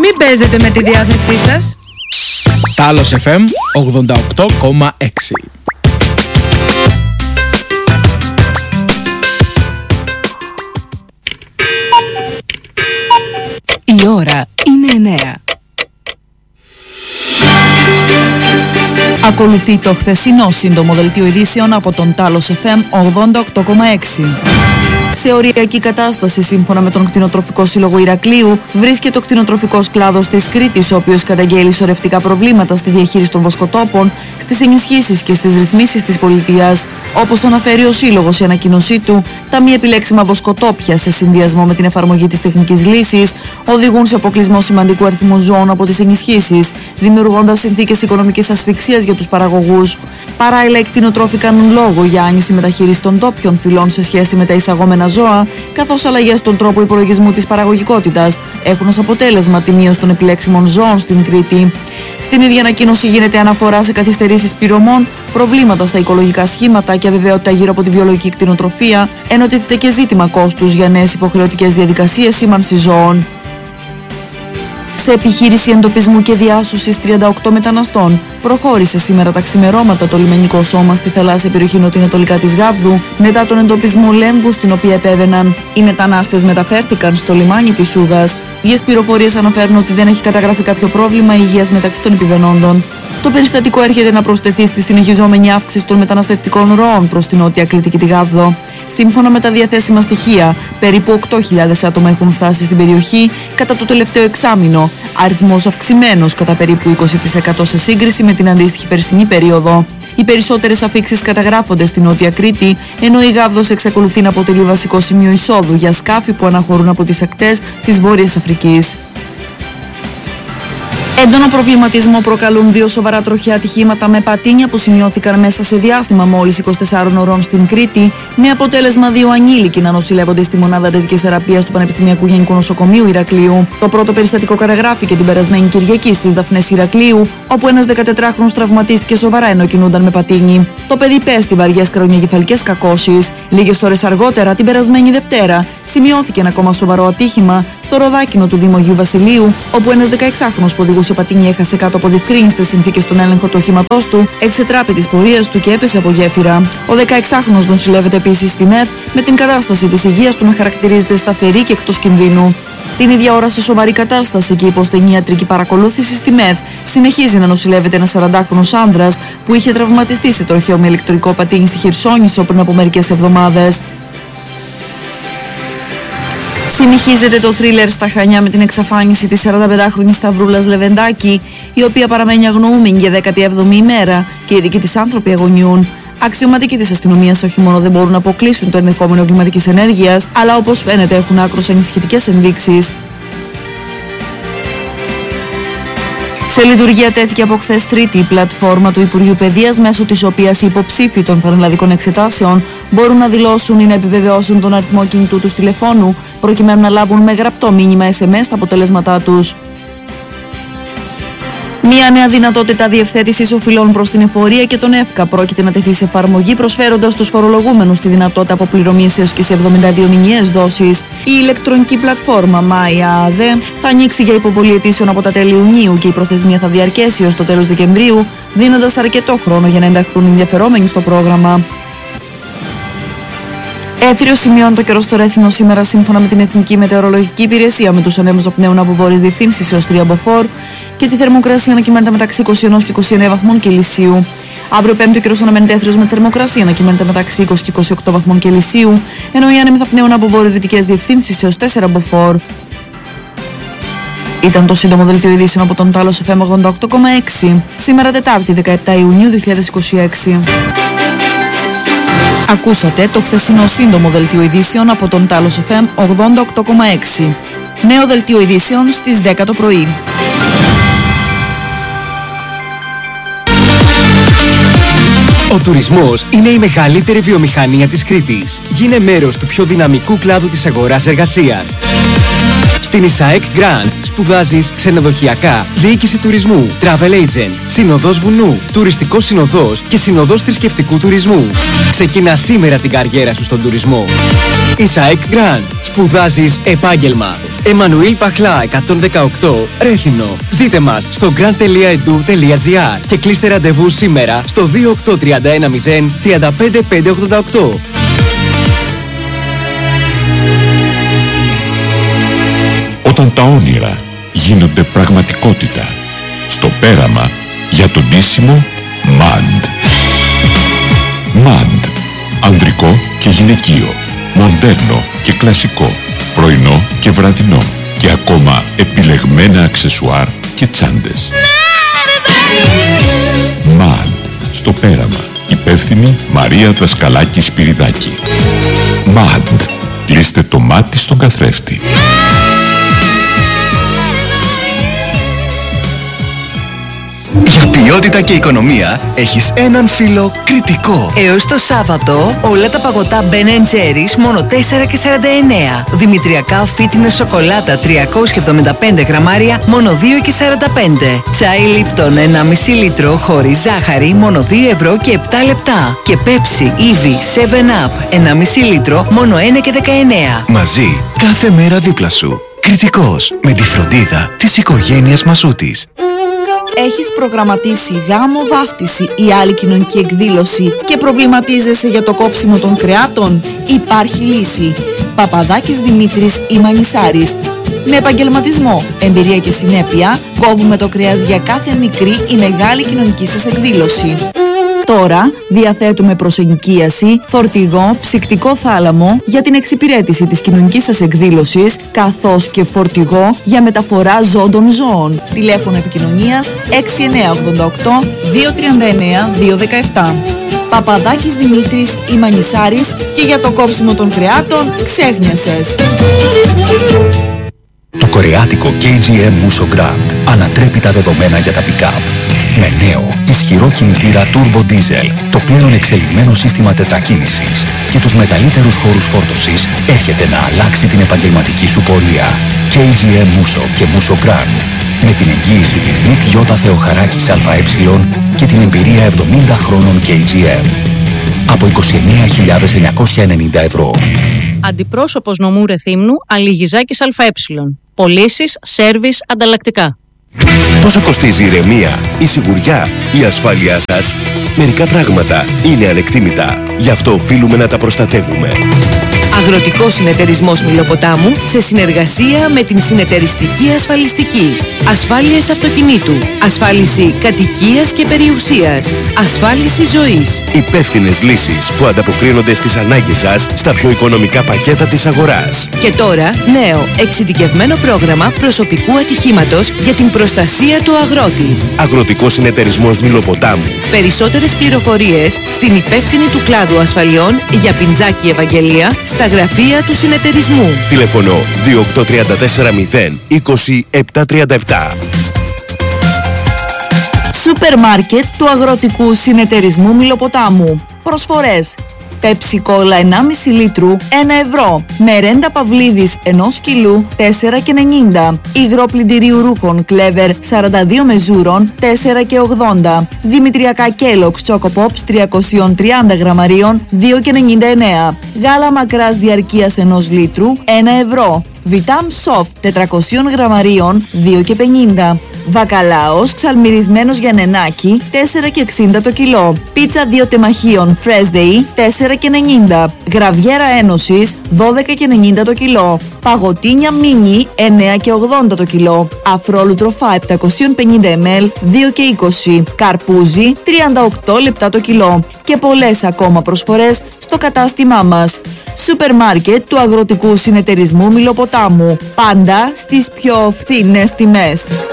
Μην παίζετε με τη διάθεσή σας. Τάλος FM 88,6. Η ώρα είναι 9. Ακολουθεί το χθεσινό σύντομο δελτίο ειδήσεων από τον Τάλος FM 88,6. Σε οριακή κατάσταση, σύμφωνα με τον Κτηνοτροφικό Σύλλογο Ηρακλείου, βρίσκεται ο κτηνοτροφικός κλάδος της Κρήτης, ο οποίος καταγγέλει σωρευτικά προβλήματα στη διαχείριση των βοσκοτόπων, στις ενισχύσεις και στις ρυθμίσεις της πολιτείας. Όπως αναφέρει ο Σύλλογος η ανακοίνωσή του, τα μη επιλέξιμα βοσκοτόπια, σε συνδυασμό με την εφαρμογή της τεχνικής λύσης, οδηγούν σε αποκλεισμό σημαντικού αριθμού ζώων από τις ενισχύσεις, δημιουργώντας συνθήκες οικονομικής ασφυξίας για τους παραγωγούς. Παράλληλα, οι κτηνοτρόφοι κάνουν λόγο για άνηση μεταχείριση των ντόπιων φυλών σε σχέση με τα εισαγόμενα ζώα, καθώς αλλαγές στον τρόπο υπολογισμού της παραγωγικότητας έχουν ως αποτέλεσμα τη μείωση των επιλέξιμων ζώων στην Κρήτη. Στην ίδια ανακοίνωση γίνεται αναφορά σε καθυστερήσεις πληρωμών, προβλήματα στα οικολογικά σχήματα και αβεβαιότητα γύρω από τη βιολογική κτηνοτροφία, ενώ τίθεται και ζήτημα κόστους για νέες υποχρεωτικές διαδικασίες σήμανσης ζώων. Σε επιχείρηση εντοπισμού και διάσωσης 38 μεταναστών, προχώρησε σήμερα τα ξημερώματα το λιμενικό σώμα στη θαλάσσια περιοχή νοτιοανατολικά της Γάβδου, μετά τον εντοπισμό λέμβου στην οποία επέβαιναν. Οι μετανάστες μεταφέρθηκαν στο λιμάνι της Σούδας. Οι πληροφορίες αναφέρουν ότι δεν έχει καταγραφεί κάποιο πρόβλημα υγείας μεταξύ των επιβαινόντων. Το περιστατικό έρχεται να προσθεθεί στη συνεχιζόμενη αύξηση των μεταναστευτικών ροών προς την Νότια Κρήτη και τη Γάβδο. Σύμφωνα με τα διαθέσιμα στοιχεία, περίπου 8.000 άτομα έχουν φτάσει στην περιοχή κατά το τελευταίο εξάμηνο, αριθμός αυξημένος κατά περίπου 20% σε σύγκριση με την αντίστοιχη περσινή περίοδο. Οι περισσότερες αφίξεις καταγράφονται στην Νότια Κρήτη, ενώ η Γάβδος εξακολουθεί να αποτελεί βασικό σημείο εισόδου για σκάφη που αναχωρούν από τις ακτές της Βόρειας Αφρικής. Έντονο προβληματισμό προκαλούν δύο σοβαρά τροχαία ατυχήματα με πατίνια που σημειώθηκαν μέσα σε διάστημα μόλις 24 ωρών στην Κρήτη, με αποτέλεσμα δύο ανήλικοι να νοσηλεύονται στη μονάδα εντατικής θεραπείας του Πανεπιστημιακού Γενικού Νοσοκομείου Ηρακλείου. Το πρώτο περιστατικό καταγράφηκε την περασμένη Κυριακή στις Δαφνές Ηρακλείου, όπου ένας 14χρονος τραυματίστηκε σοβαρά ενώ κινούνταν με πατίνι. Το παιδί πέστη βαριές κρανιογκεφαλικές κακώσεις. Λίγες ώρες αργότερα, την περασμένη Δευτέρα, σημειώθηκε ένα ακόμα σοβαρό ατύχημα στο Ροδάκινο του Δήμου Αγίου Βασιλείου, όπου ένας 16χρονος που οδηγούσε πατίνι έχασε κάτω από διευκρίνιστες συνθήκες τον έλεγχο του οχήματός του, εξετράπη της πορείας του και έπεσε από γέφυρα. Ο 16χρονος νοσηλεύεται επίσης στη ΜΕΘ, με την κατάσταση της υγείας του να χαρακτηρίζεται σταθερή και εκτός κινδύνου. Την ίδια ώρα, σε σοβαρή κατάσταση και υπό στενή ιατρική παρακολούθηση στη ΜΕΘ, συνεχίζει να νοσηλεύεται ένας 40χρονος άνδρας που είχε τραυματιστεί σε τροχαίο με ηλεκτρικό πατίνι στη Χερσόνησο πριν από μερικές εβδομάδες. Συνεχίζεται το θρίλερ στα Χανιά με την εξαφάνιση της 45χρονης Σταυρούλας Λεβεντάκη, η οποία παραμένει αγνοούμενη για 17η ημέρα και οι δικοί της άνθρωποι αγωνιούν. Αξιωματικοί της αστυνομίας όχι μόνο δεν μπορούν να αποκλείσουν το ενδεχόμενο εγκληματικής ενέργειας, αλλά όπως φαίνεται έχουν άκρως ανησυχητικές ενδείξεις. Σε λειτουργία τέθηκε από χθες Τρίτη η πλατφόρμα του Υπουργείου Παιδείας, μέσω της οποίας οι υποψήφοι των πανελλαδικών εξετάσεων μπορούν να δηλώσουν ή να επιβεβαιώσουν τον αριθμό κινητού τους τηλεφώνου, προκειμένου να λάβουν με γραπτό μήνυμα SMS τα αποτελέσματά τους. Μια νέα δυνατότητα διευθέτησης οφειλών προς την εφορία και τον ΕΦΚΑ πρόκειται να τεθεί σε εφαρμογή, προσφέροντας στους φορολογούμενους τη δυνατότητα αποπληρωμής έως και σε 72 μηνιαίες δόσεις. Η ηλεκτρονική πλατφόρμα MyAADE θα ανοίξει για υποβολή αιτήσεων από τα τέλη Ιουνίου και η προθεσμία θα διαρκέσει έως το τέλος Δεκεμβρίου, δίνοντας αρκετό χρόνο για να ενταχθούν οι ενδιαφερόμενοι στο πρόγραμμα. Έθριο σημειώνει το καιρό στο Ρέθυμνο σήμερα, σύμφωνα με την Εθνική Μετεωρολογική Υπηρεσία, με τους ανέμους να πνέουν από βόρειες διευθύνσεις έως 3 μποφόρ και τη θερμοκρασία να κυμαίνεται μεταξύ 21 και 29 βαθμών Κελσίου. Αύριο Πέμπτη ο καιρός αναμένεται έθριος με θερμοκρασία να κυμαίνεται μεταξύ 20 και 28 βαθμών Κελσίου, ενώ οι άνεμοι θα πνέουν από βορειοδυτικές διευθύνσεις έως 4 μποφόρ. Ήταν το σύντομο δελτίο ειδήσεων από τον Τάλος FM 88,6, σήμερα Τετάρτη 17 Ιουνίου 2026. Ακούσατε το χθεσινό σύντομο δελτίο ειδήσεων από τον Τάλος FM 88,6. Νέο δελτίο ειδήσεων στις 10 το πρωί. Ο τουρισμός είναι η μεγαλύτερη βιομηχανία της Κρήτης. Γίνε μέρος του πιο δυναμικού κλάδου της αγοράς εργασίας. Στην ΙΣΑΕΚ Grand σπουδάζεις ξενοδοχειακά, διοίκηση τουρισμού, travel agent, συνοδός βουνού, τουριστικός συνοδός και συνοδός θρησκευτικού τουρισμού. Ξεκινά σήμερα την καριέρα σου στον τουρισμό. ΙΣΑΕΚ Grand. Σπουδάζεις επάγγελμα. Εμμανουήλ Παχλά 118 Ρέθινο. Δείτε μας στο grand.edu.gr και κλείστε ραντεβού σήμερα στο 28310 35588. Όταν τα όνειρα γίνονται πραγματικότητα, στο πέραμα για το ντύσιμο MAD. MAD. Ανδρικό και γυναικείο, μοντέρνο και κλασικό, πρωινό και βραδινό και ακόμα επιλεγμένα αξεσουάρ και τσάντες. MAD. Στο πέραμα. Υπεύθυνη Μαρία Δασκαλάκη Σπυριδάκη. MAD. Κλείστε το μάτι στον καθρέφτη. Για ποιότητα και οικονομία έχεις έναν φίλο Κρητικό. Έως το Σάββατο όλα τα παγωτά Ben & Jerry's μόνο 4,49. Δημητριακά φίτινες σοκολάτα 375 γραμμάρια μόνο 2,45. Τσάι Λίπτον 1,5 λίτρο χωρίς ζάχαρη μόνο 2 ευρώ και 7 λεπτά. Και Pepsi, Eevee, 7 Up 1,5 λίτρο μόνο 1,19. Μαζί κάθε μέρα δίπλα σου. Κρητικός, με τη φροντίδα της οικογένειας Μασούτης. Έχεις προγραμματίσει γάμο, βάφτιση ή άλλη κοινωνική εκδήλωση και προβληματίζεσαι για το κόψιμο των κρεάτων? Υπάρχει λύση. Παπαδάκης Δημήτρης ή Μανισάρης. Με επαγγελματισμό, εμπειρία και συνέπεια, κόβουμε το κρέας για κάθε μικρή ή μεγάλη κοινωνική σας εκδήλωση. Τώρα διαθέτουμε προσενοικίαση, φορτηγό, ψυκτικό θάλαμο για την εξυπηρέτηση της κοινωνικής σας εκδήλωσης, καθώς και φορτηγό για μεταφορά ζώντων ζώων. Τηλέφωνο επικοινωνίας 6988 239 217. Παπαδάκης Δημήτρης ή Μανισάρης, και για το κόψιμο των κρεάτων ξέχνιασες. Το κορεάτικο KGM Musso Grand ανατρέπει τα δεδομένα για τα pick-up. Με νέο, ισχυρό κινητήρα Turbo Diesel, το πλέον εξελιγμένο σύστημα τετρακίνησης και τους μεγαλύτερους χώρους φόρτωσης, έρχεται να αλλάξει την επαγγελματική σου πορεία. KGM Musso και Musso Grand, με την εγγύηση της ΝΙΤ Ι Θεοχαράκης ΑΕ και την εμπειρία 70 χρόνων KGM. Από 29.990 ευρώ. Αντιπρόσωπος νομού Ρεθύμνου Αλιγιζάκης ΑΕ. Πωλήσεις, σέρβις, ανταλλακτικά. Πόσο κοστίζει η ηρεμία, η σιγουριά, η ασφάλειά σας? Μερικά πράγματα είναι ανεκτήμητα. Γι' αυτό οφείλουμε να τα προστατεύουμε. Αγροτικός Συνεταιρισμός Μηλοποτάμου σε συνεργασία με την Συνεταιριστική Ασφαλιστική. Ασφάλειες αυτοκινήτου, ασφάλιση κατοικίας και περιουσίας, ασφάλιση ζωής. Υπεύθυνες λύσεις που ανταποκρίνονται στις ανάγκες σας στα πιο οικονομικά πακέτα της αγοράς. Και τώρα νέο εξειδικευμένο πρόγραμμα προσωπικού ατυχήματος για την προστασία του αγρότη. Αγροτικός Συνεταιρισμός Μηλοποτάμου. Περισσότερες πληροφορίες στην υπεύθυνη του κλάδου ασφαλιών για Πιντζάκη Ευαγγελία στα γραφεία του συνεταιρισμού. Τηλεφωνώ 28340 20737. Σούπερ μάρκετ του Αγροτικού Συνεταιρισμού Μηλοποτάμου. Προσφορές. Πέψη κόλλα 1,5 λίτρου 1 ευρώ. Μερέντα Παυλίδης 1 κιλού 4,90. Υγρό πλυντηρίου ρούχων Clever 42 μεζούρων 4,80. Δημητριακά Kellogg's Choco Pops 330 γραμμαρίων 2,99. Γάλα μακράς διαρκείας 1 λίτρου 1 ευρώ. Vitam Soft 400 γραμμαρίων 2,50. Βακαλάος ξαλμυρισμένος για νενάκι 4,60 το κιλό. Πίτσα 2 τεμαχίων Fresh Day 4,90. Γραβιέρα Ένωσης 12,90 το κιλό. Παγωτίνια Μίνι 9,80 το κιλό. Αφρόλουτρο Φα 750 ml 2,20. Καρπούζι 38 λεπτά το κιλό. Και πολλές ακόμα προσφορές στο κατάστημά μας. Σούπερ μάρκετ του Αγροτικού Συνεταιρισμού Μηλοποτάμου. Πάντα στις πιο φθηνές τιμές.